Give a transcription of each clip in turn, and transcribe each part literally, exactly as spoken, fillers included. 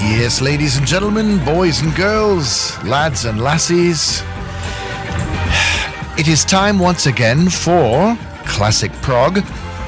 Yes, ladies and gentlemen, boys and girls, lads and lassies, it is time once again for Classic Prog.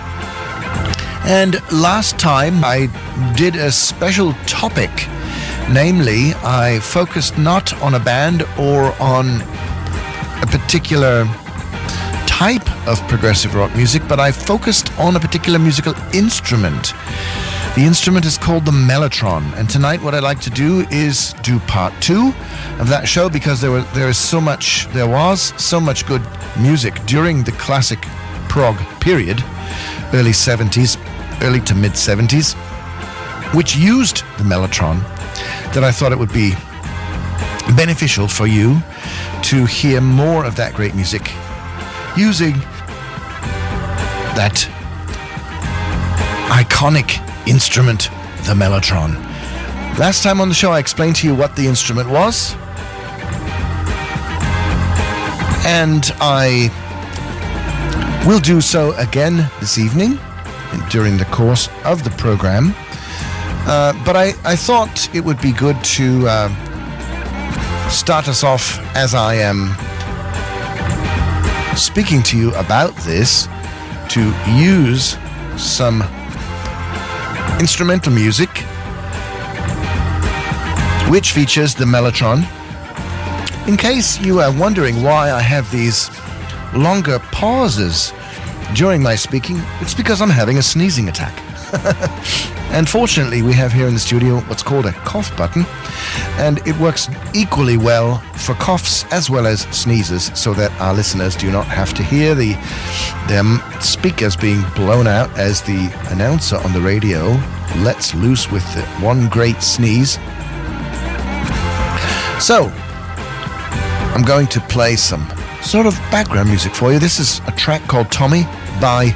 And last time I did a special topic, namely I focused not on a band or on a particular type of progressive rock music, but I focused on a particular musical instrument. The instrument is called the mellotron, and tonight what I'd like to do is do part two of that show, because there was there is so much there was so much good music during the classic prog period, early seventies, early to mid seventies, which used the mellotron, that I thought it would be beneficial for you to hear more of that great music using that iconic instrument, the mellotron. Last time on the show I explained to you what the instrument was, and I will do so again this evening during the course of the program. Uh, but I, I thought it would be good to uh, start us off as I am speaking to you about this, to use some instrumental music which features the mellotron. In case you are wondering why I have these longer pauses during my speaking, it's because I'm having a sneezing attack. And fortunately we have here in the studio what's called a cough button, and it works equally well for coughs as well as sneezes, so that our listeners do not have to hear the their speakers being blown out as the announcer on the radio lets loose with the one great sneeze. So I'm going to play some sort of background music for you. This is a track called Tommy by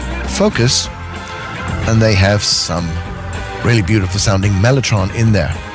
Focus, and they have some really beautiful sounding mellotron in there.